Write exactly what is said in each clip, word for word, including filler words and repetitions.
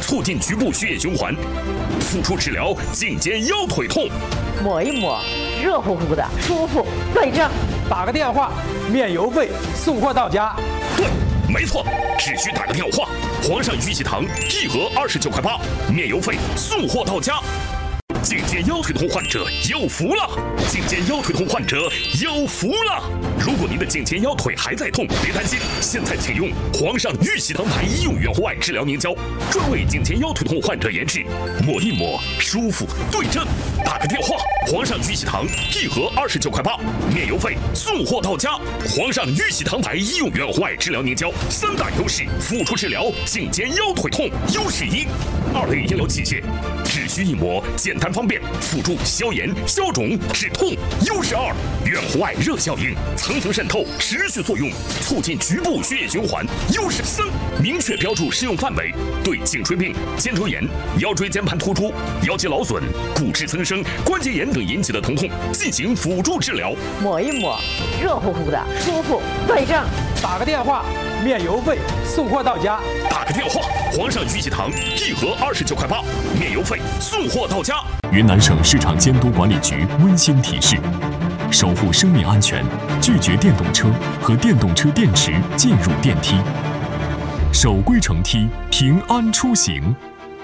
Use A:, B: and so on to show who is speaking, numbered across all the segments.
A: 促进局部血液循环，辅助治疗颈肩腰腿痛。
B: 抹一抹，热乎乎的，舒服，对症。
C: 打个电话，免邮费，送货到家。
A: 对，没错，只需打个电话，皇上玉玺堂一盒二十九块八，免邮费，送货到家。颈肩腰腿痛患者有福了！颈肩腰腿痛患者有福了！如果您的颈肩腰腿还在痛，别担心，现在请用皇上玉玺堂牌医用原户外治疗凝胶，专为颈肩腰腿痛患者研制，抹一抹，舒服对症。打个电话，皇上玉玺堂一盒二十九块八，免邮费，送货到家。皇上玉玺堂牌医用原户外治疗凝胶，三大优势，辅助治疗颈肩腰腿痛。优势一，二类医疗器械，只需一抹，简单方便，辅助消炎、消肿、止痛。优势二，远红外热效应，层层渗透，持续作用，促进局部血液循环。优势三，明确标注适用范围，对颈椎病、肩周炎、腰椎间盘突出、腰肌劳损、骨质增生、关节炎等引起的疼痛进行辅助治疗。
B: 抹一抹，热乎乎的，舒服对症。
C: 打个电话，免邮费，送货到家。
A: 打个电话，皇上玉玺堂一盒二十九块八，免邮费，送货到家。
D: 云南省市场监督管理局温馨提示：守护生命安全，拒绝电动车和电动车电池进入电梯，守规乘梯，平安出行。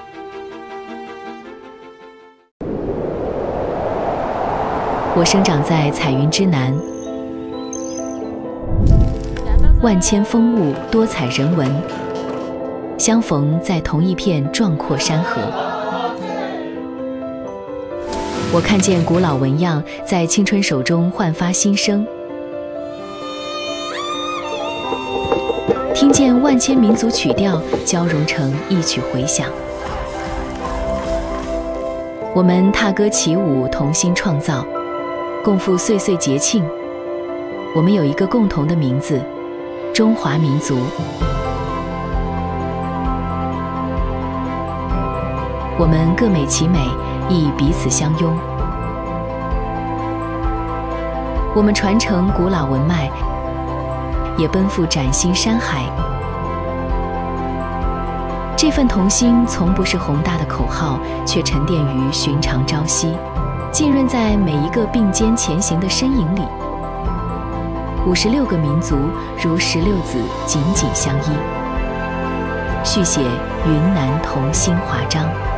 E: 我生长在彩云之南，万千风物，多彩人文，相逢在同一片壮阔山河。我看见古老纹样在青春手中焕发新生，听见万千民族曲调交融成一曲回响。我们踏歌起舞，同心创造，共赴岁岁节庆。我们有一个共同的名字，中华民族。我们各美其美，亦彼此相拥。我们传承古老文脉，也奔赴崭新山海。这份同心从不是宏大的口号，却沉淀于寻常朝夕，浸润在每一个并肩前行的身影里。五十六个民族如石榴籽，紧紧相依，续写云南同心华章。